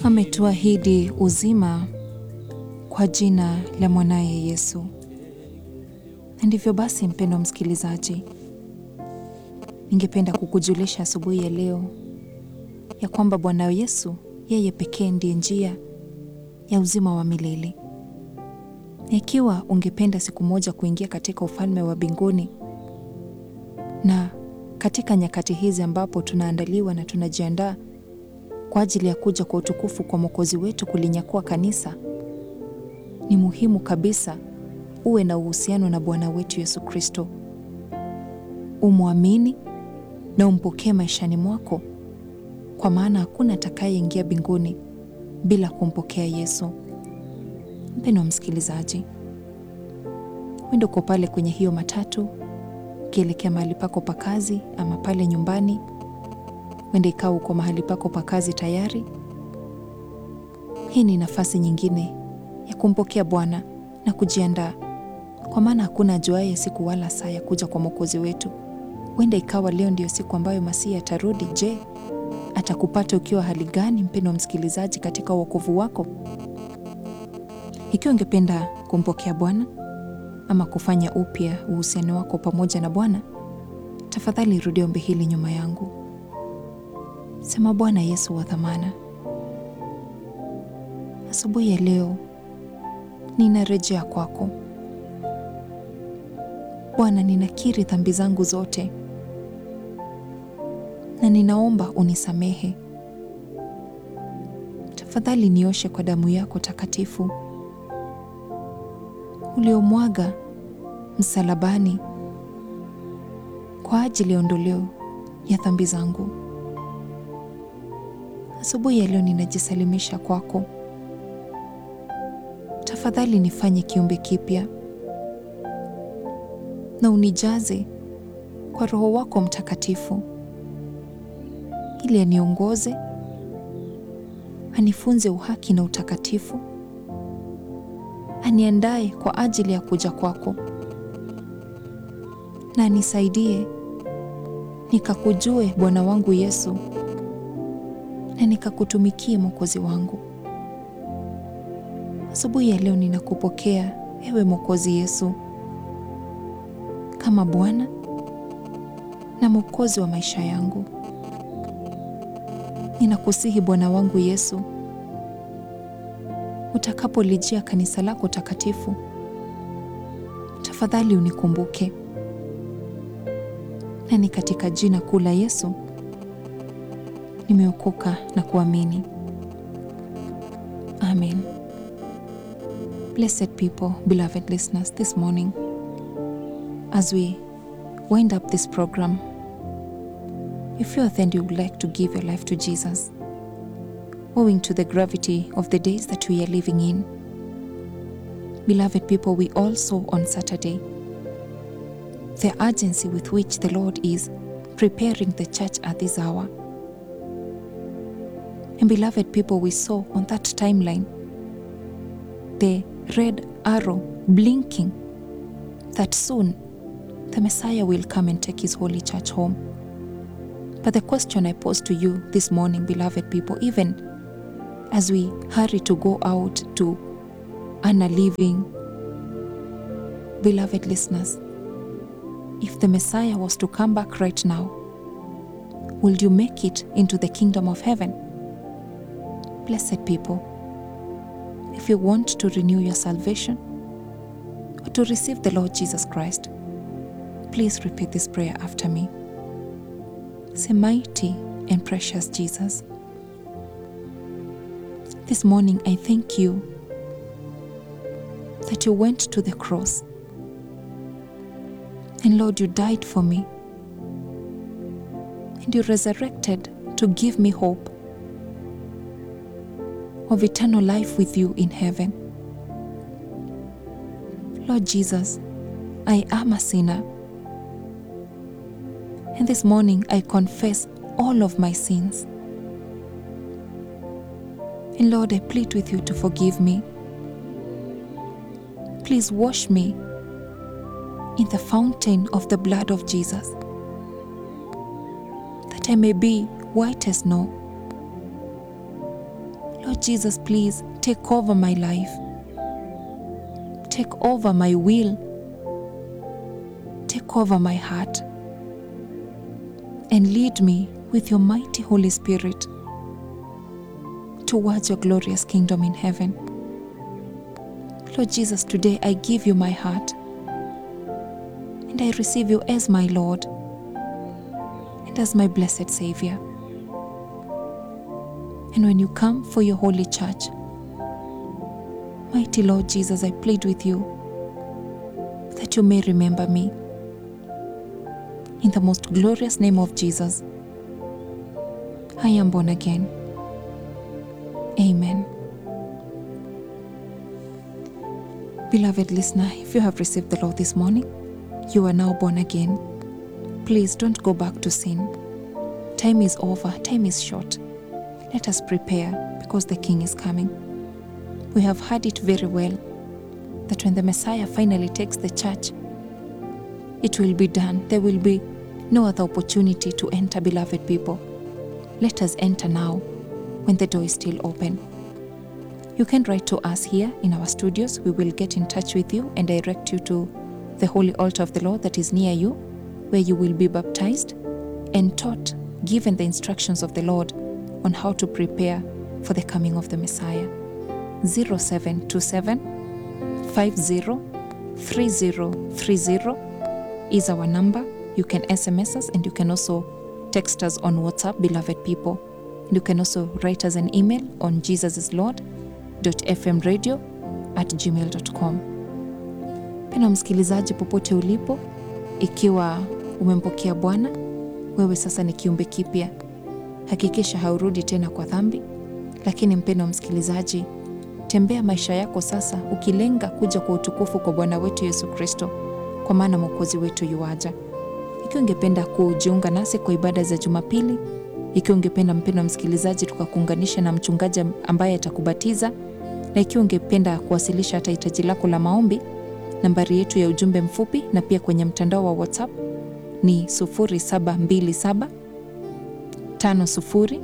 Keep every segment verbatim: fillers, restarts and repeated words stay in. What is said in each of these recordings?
Ametuahidi uzima kwa jina la mwanaye Yesu. Na ndivyo basi, mpendwa msikilizaji, ningependa kukujulisha asubuhi ya leo ya kwamba Bwana Yesu yeye pekee ndiye njia ya uzima wa milele. Na ikiwa ungependa siku moja kuingia katika ufalme wa mbinguni, na katika nyakati hizi ambapo tunaandaliwa na tunajiandaa kwa ajili ya kuja kwa utukufu kwa Mwokozi wetu kulinyakua kanisa, ni muhimu kabisa uwe na uhusiano na Bwana wetu Yesu Kristo. Umwamini na umpokee maishani mwako, kwa maana hakuna atakayeingia mbinguni bila kumpokea Yesu. Mpendwa msikilizaji, wendo uko pale kwenye hiyo matatu ukielekea mahali pako pa kazi ama pale nyumbani, wende ikawa uko mahali pako pa kazi tayari. Hii ni nafasi nyingine ya kumpokea Bwana na kujiandaa, kwa maana hakuna ajuaye siku wala saa ya kuja kwa Mwokozi wetu. Wende ikawa leo ndio siku ambayo Masihi atarudi. Je, atakupata ukiwa hali gani, mpendwa msikilizaji, katika wokovu wako? Ikiwa ungependa kumpokea Bwana ama kufanya upya uhusiano wako pamoja na Bwana, tafadhali rudi ombi hili nyuma yangu. Sema: Bwana Yesu wa thamana, asubuhi ya leo ninarejea kwako. Bwana, ninakiri dhambi zangu zote na ninaomba unisamehe. Tafadhali nioshe kwa damu yako takatifu uliomwaga msalabani kwa ajili ya ondoleo ya dhambi zangu. Asubuhi ya leo ninajisalimisha kwako. Tafadhali nifanye kiumbe kipya na unijaze kwa Roho wako Mtakatifu ili aniongoze, anifunze uhaki na utakatifu, aniandae kwa ajili ya kuja kwako, na anisaidie nikakujue Bwana wangu Yesu, na nikakutumikie Mwokozi wangu. Asubuhi ya leo ninakupokea ewe Mwokozi Yesu kama Bwana na Mwokozi wa maisha yangu. Ninakusihi Bwana wangu Yesu, utakapolijia kanisa lako takatifu, tafadhali unikumbuke. Na ni katika jina kuu la Yesu nimeokoka na kuamini. Amen. Blessed people, beloved listeners, this morning, as we wind up this program, if you are then you would like to give your life to Jesus, owing to the gravity of the days that we are living in, beloved people, we also on Saturday, the urgency with which the Lord is preparing the church at this hour. And beloved people, we saw on that timeline the red arrow blinking that soon the Messiah will come and take his holy church home. But the question I pose to you this morning, beloved people, even as we hurry to go out to earn a living, beloved listeners, if the Messiah was to come back right now, will you make it into the kingdom of heaven? Blessed people, if you want to renew your salvation or to receive the Lord Jesus Christ, please repeat this prayer after me. Say: Mighty and precious Jesus, this morning I thank you that you went to the cross, and Lord, you died for me, and you resurrected to give me hope of eternal life with you in heaven. Lord Jesus, I am a sinner, and this morning I confess all of my sins. And Lord, I plead with you to forgive me. Please wash me in the fountain of the blood of Jesus, that I may be white as snow. Lord Jesus, please take over my life. Take over my will. Take over my heart. And lead me with your mighty Holy Spirit towards your glorious kingdom in heaven. Lord Jesus, today I give you my heart. And I receive you as my Lord and as my blessed Savior. And when you come for your holy church, mighty Lord Jesus, I plead with you that you may remember me. In the most glorious name of Jesus, I am born again. Amen. Beloved listener, if you have received the Lord this morning, you are now born again. Please don't go back to sin. Time is over. Time is short. Let us prepare because the King is coming. We have heard it very well that when the Messiah finally takes the church, it will be done. There will be no other opportunity to enter, beloved people. Let us enter now when the door is still open. You can write to us here in our studios. We will get in touch with you and direct you to the Holy Altar of the Lord that is near you, where you will be baptized and taught, given the instructions of the Lord on how to prepare for the coming of the Messiah. zero seven two seven, five zero, three zero three zero is our number. You can S M S us and you can also text us on WhatsApp, beloved people. And you can also write us an email on jesusislord dot f m radio at gmail dot com. Pena msikilizaji popote ulipo, ikiwa umempokea Bwana, wewe sasa ni kiumbe kipya. Hakikisha haurudi tena kwa dhambi. Lakini mpendwa msikilizaji, tembea maisha yako sasa ukilenga kuja kwa utukufu kwa Bwana wetu Yesu Kristo, kwa maana Mwokozi wetu yuaja. Ikiwa ungependa kujiunga nasi kwa ibada za Jumapili, ikiwa ungependa mpendwa msikilizaji tukakuunganisha na mchungaji ambaye atakubatiza, na ikiwa ungependa kuwasilisha hata hitaji lako la maombi, nambari yetu ya ujumbe mfupi na pia kwenye mtandao wa WhatsApp ni sufuri saba mbili saba, tano sufuri,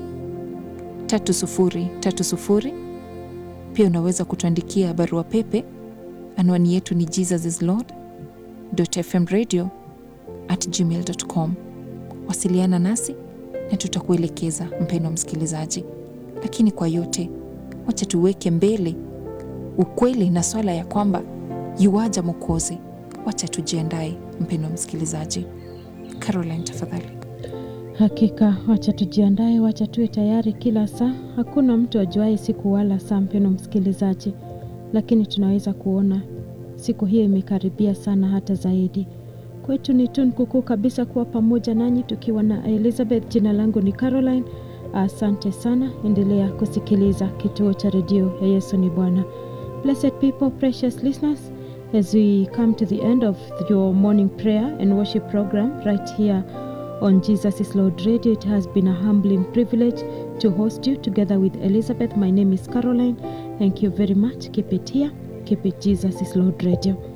tatu sufuri, tatu sufuri. Pia unaweza kutuandikia barua pepe. Anwani yetu ni jesusislord dot f m radio at gmail dot com. Wasiliana nasi na tutakuelekeza mpendwa msikilizaji. Lakini kwa yote, wacha tuweke mbele ukweli na swala ya kwamba yuaja Mwokozi. Wacha tujiandae mpendwa msikilizaji. Caroline, tafadhali. Hakika wacha tujiandae, wacha tuwe tayari kila saa. Hakuna mtu ajuaye siku wala saa, mpendwa msikilizaji, lakini tunaweza kuona siku hiyo imekaribia sana hata zaidi. Kwetu ni tunuku kabisa kuwa pamoja nanyi tukiwa na Elizabeth. Jina langu ni Caroline. Asante sana. Endelea kusikiliza kituo cha redio ya Yesu ni Bwana. Blessed people, precious listeners, as we come to the end of your morning prayer and worship program right here on Jesus is Lord Radio, it has been a humbling privilege to host you together with Elizabeth. My name is Caroline. Thank you very much. Keep it here. Keep it Jesus is Lord Radio.